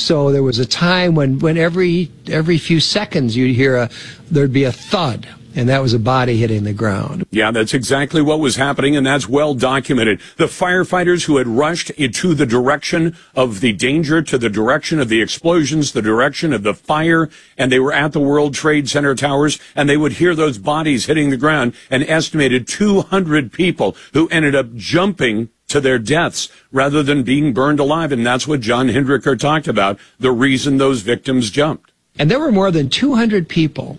So there was a time when every few seconds you'd hear there'd be a thud. And that was a body hitting the ground. Yeah, that's exactly what was happening, and that's well documented. The firefighters who had rushed into the direction of the danger, to the direction of the explosions, the direction of the fire, and they were at the World Trade Center towers, and they would hear those bodies hitting the ground, an estimated 200 people who ended up jumping to their deaths rather than being burned alive. And that's what John Hindricker talked about, the reason those victims jumped. And there were more than 200 people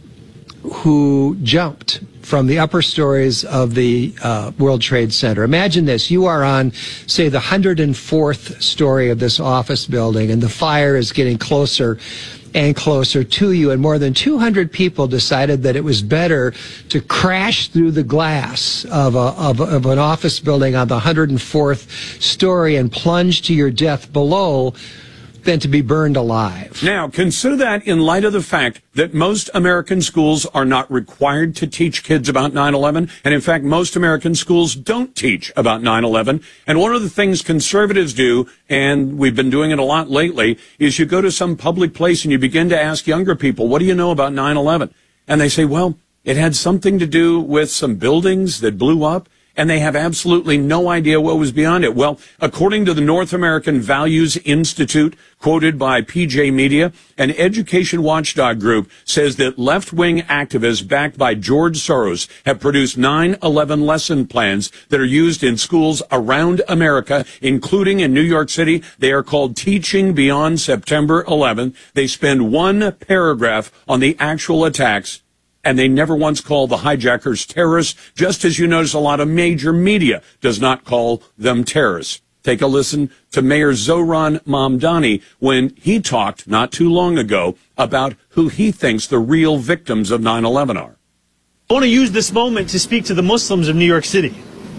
who jumped from the upper stories of the World Trade Center. Imagine this. You are on, say, the 104th story of this office building, and the fire is getting closer and closer to you, and more than 200 people decided that it was better to crash through the glass of an office building on the 104th story and plunge to your death below than to be burned alive. Now, consider that in light of the fact that most American schools are not required to teach kids about 9/11, and in fact, most American schools don't teach about 9/11. And one of the things conservatives do, and we've been doing it a lot lately, is you go to some public place and you begin to ask younger people, what do you know about 9/11? And they say, well, it had something to do with some buildings that blew up. And they have absolutely no idea what was beyond it. Well, according to the North American Values Institute, quoted by PJ Media, an education watchdog group says that left-wing activists backed by George Soros have produced 9/11 lesson plans that are used in schools around America, including in New York City. They are called Teaching Beyond September 11th. They spend one paragraph on the actual attacks, and they never once call the hijackers terrorists, just as you notice a lot of major media does not call them terrorists. Take a listen to Mayor Zohran Mamdani when he talked not too long ago about who he thinks the real victims of 9/11 are. I want to use this moment to speak to the Muslims of New York City.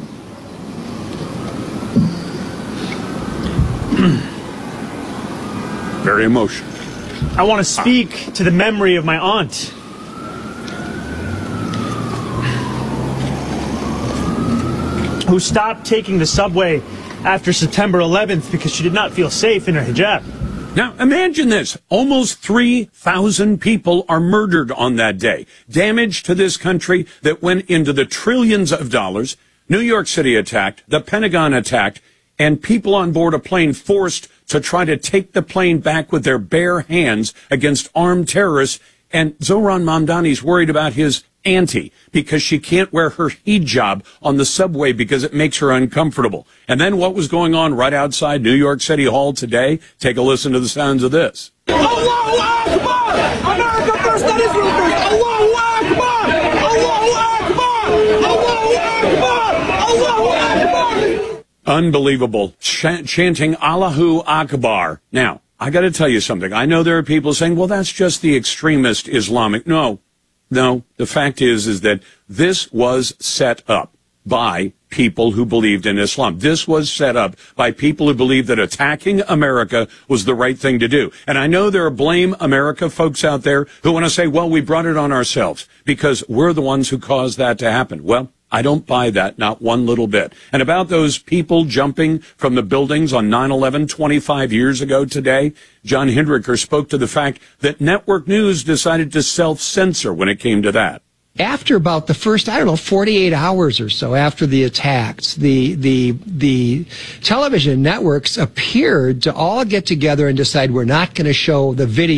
Very emotional. I want to speak to the memory of my aunt, who stopped taking the subway after September 11th because she did not feel safe in her hijab. Now, imagine this. Almost 3,000 people are murdered on that day. Damage to this country that went into the trillions of dollars. New York City attacked, the Pentagon attacked, and people on board a plane forced to try to take the plane back with their bare hands against armed terrorists. And Zohran Mamdani's worried about his auntie because she can't wear her hijab on the subway because it makes her uncomfortable. And then what was going on right outside New York City Hall today? Take a listen to the sounds of this. Allahu Akbar! America first, not Israel first! Allahu Akbar! Allahu Akbar! Allahu Akbar! Allahu Akbar! Unbelievable. Chanting Allahu Akbar. Now, I got to tell you something. I know there are people saying, well, that's just the extremist Islamic. No, the fact is that this was set up by people who believed in Islam. This was set up by people who believed that attacking America was the right thing to do. And I know there are Blame America folks out there who want to say, well, we brought it on ourselves because we're the ones who caused that to happen. Well, I don't buy that, not one little bit. And about those people jumping from the buildings on 9/11 25 years ago today, John Hindricker spoke to the fact that network news decided to self-censor when it came to that. After about the first, 48 hours or so after the attacks, the television networks appeared to all get together and decide we're not going to show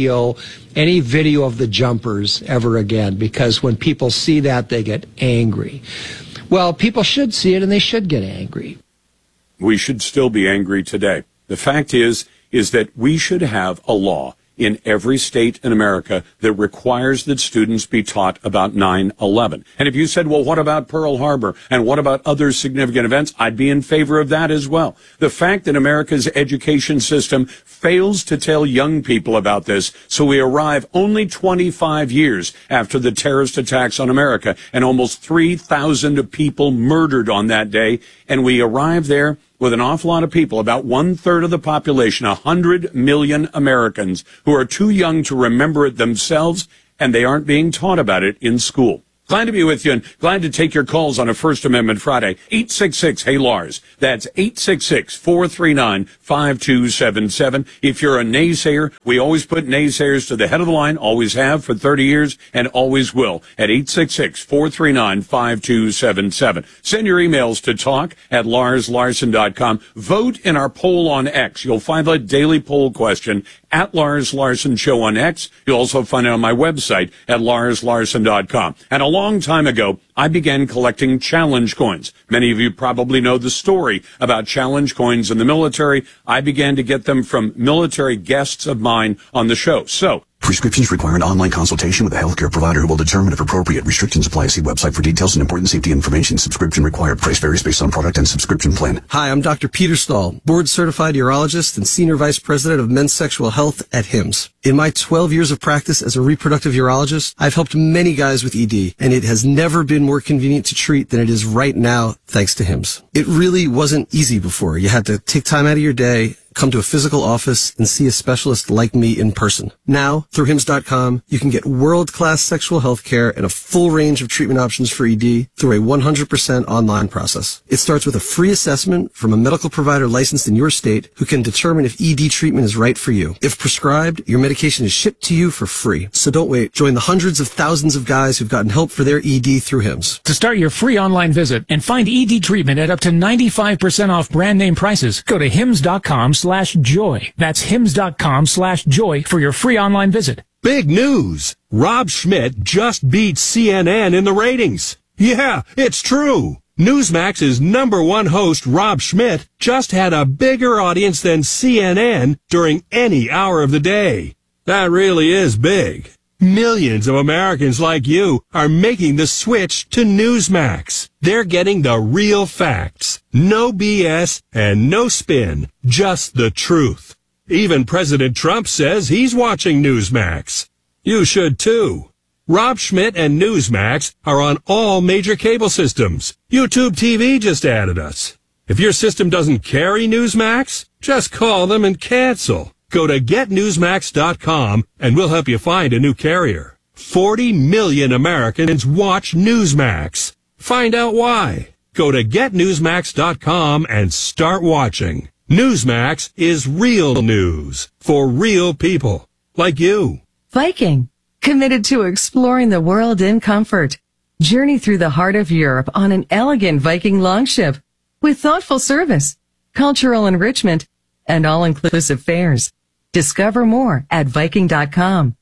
any video of the jumpers ever again, because when people see that, they get angry. Well, people should see it and they should get angry. We should still be angry today. The fact is that we should have a law in every state in America that requires that students be taught about 9/11. And if you said, well, what about Pearl Harbor and what about other significant events, I'd be in favor of that as well. The fact that America's education system fails to tell young people about this, so we arrive only 25 years after the terrorist attacks on America and almost 3,000 people murdered on that day, and we arrive there with an awful lot of people, about 1/3 of the population, 100 million Americans, who are too young to remember it themselves, and they aren't being taught about it in school. Glad to be with you and glad to take your calls on a First Amendment Friday. 866-HEY-LARS. That's 866-439-5277. If you're a naysayer, we always put naysayers to the head of the line, always have for 30 years and always will at 866-439-5277. Send your emails to talk@LarsLarson.com. Vote in our poll on X. You'll find a daily poll question at Lars Larson Show on X. You'll also find it on my website at LarsLarson.com. And a long time ago, I began collecting challenge coins. Many of you probably know the story about challenge coins in the military. I began to get them from military guests of mine on the show. So, prescriptions require an online consultation with a healthcare provider who will determine if appropriate. Restrictions apply. See website for details and important safety information. Subscription required. Price varies based on product and subscription plan. Hi, I'm Dr. Peter Stahl, board-certified urologist and senior vice president of men's sexual health at HIMSS. In my 12 years of practice as a reproductive urologist, I've helped many guys with ED, and it has never been more convenient to treat than it is right now, thanks to HIMSS. It really wasn't easy before. You had to take time out of your day, come to a physical office, and see a specialist like me in person. Now, through HIMSS.com, you can get world-class sexual health care and a full range of treatment options for ED through a 100% online process. It starts with a free assessment from a medical provider licensed in your state who can determine if ED treatment is right for you. If prescribed, your medication is shipped to you for free. So don't wait. Join the hundreds of thousands of guys who've gotten help for their ED through HIMSS. To start your free online visit and find ED treatment at up to 95% off brand name prices, go to HIMSS.com/joy. That's HIMSS.com/joy for your free online visit. Big news! Rob Schmidt just beat CNN in the ratings. Yeah, it's true. Newsmax's #1 host, Rob Schmidt, just had a bigger audience than CNN during any hour of the day. That really is big. Millions of Americans like you are making the switch to Newsmax. They're getting the real facts. No BS and no spin. Just the truth. Even President Trump says he's watching Newsmax. You should too. Rob Schmidt and Newsmax are on all major cable systems. YouTube TV just added us. If your system doesn't carry Newsmax, just call them and cancel. Go to getnewsmax.com and we'll help you find a new carrier. 40 million Americans watch Newsmax. Find out why. Go to getnewsmax.com and start watching. Newsmax is real news for real people like you. Viking, committed to exploring the world in comfort. Journey through the heart of Europe on an elegant Viking longship with thoughtful service, cultural enrichment, and all-inclusive fares. Discover more at Viking.com.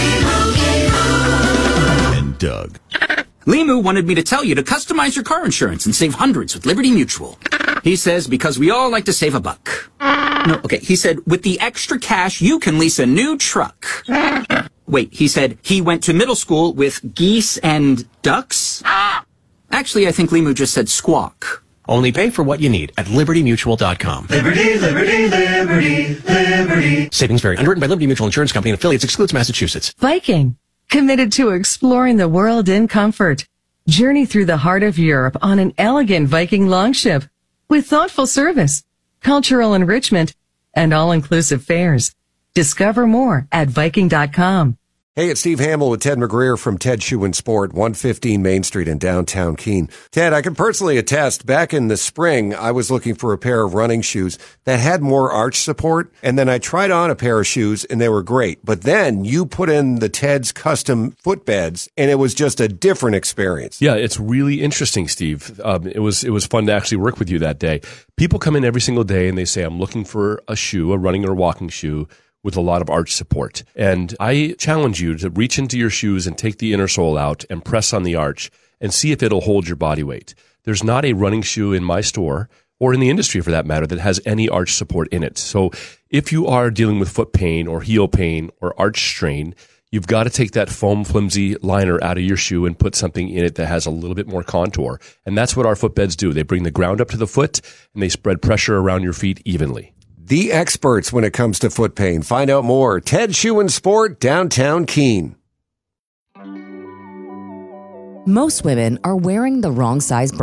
And Doug. Limu wanted me to tell you to customize your car insurance and save hundreds with Liberty Mutual. He says because we all like to save a buck. No, okay, he said with the extra cash you can lease a new truck. Wait, he said he went to middle school with geese and ducks? Actually, I think Limu just said squawk. Only pay for what you need at LibertyMutual.com. Liberty, liberty, liberty, liberty. Savings vary. Underwritten by Liberty Mutual Insurance Company and affiliates. Excludes Massachusetts. Viking, committed to exploring the world in comfort. Journey through the heart of Europe on an elegant Viking longship with thoughtful service, cultural enrichment, and all-inclusive fares. Discover more at Viking.com. Hey, it's Steve Hamill with Ted McGreer from Ted Shoe and Sport, 115 Main Street in downtown Keene. Ted, I can personally attest, back in the spring, I was looking for a pair of running shoes that had more arch support, and then I tried on a pair of shoes, and they were great. But then you put in the Ted's custom footbeds, and it was just a different experience. Yeah, it's really interesting, Steve. It was fun to actually work with you that day. People come in every single day, and they say, I'm looking for a shoe, a running or walking shoe, with a lot of arch support. And I challenge you to reach into your shoes and take the inner sole out and press on the arch and see if it'll hold your body weight. There's not a running shoe in my store, or in the industry for that matter, that has any arch support in it. So if you are dealing with foot pain or heel pain or arch strain, you've got to take that foam flimsy liner out of your shoe and put something in it that has a little bit more contour. And that's what our footbeds do. They bring the ground up to the foot and they spread pressure around your feet evenly. The experts when it comes to foot pain. Find out more. Ted Shoe and Sport, downtown Keene. Most women are wearing the wrong size bra.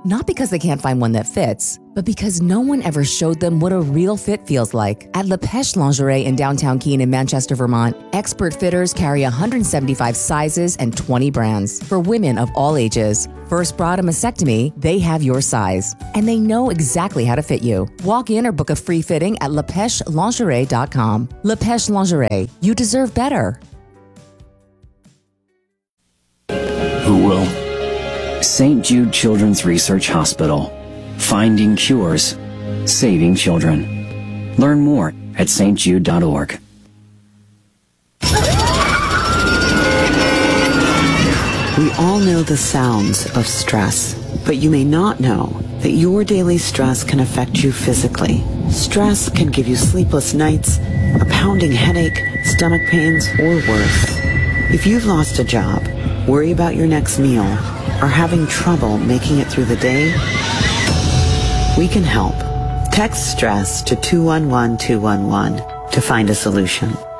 Not because they can't find one that fits, but because no one ever showed them what a real fit feels like. At La Pêche Lingerie in downtown Keene in Manchester, Vermont, expert fitters carry 175 sizes and 20 brands for women of all ages. First bra to mastectomy, they have your size, and they know exactly how to fit you. Walk in or book a free fitting at LaPêcheLingerie.com. La Pêche Lingerie, you deserve better. Who will? St. Jude Children's Research Hospital. Finding cures. Saving children. Learn more at stjude.org. We all know the sounds of stress, but you may not know that your daily stress can affect you physically. Stress can give you sleepless nights, a pounding headache, stomach pains, or worse. If you've lost a job, worry about your next meal, or having trouble making it through the day, we can help. Text STRESS to 211211 to find a solution.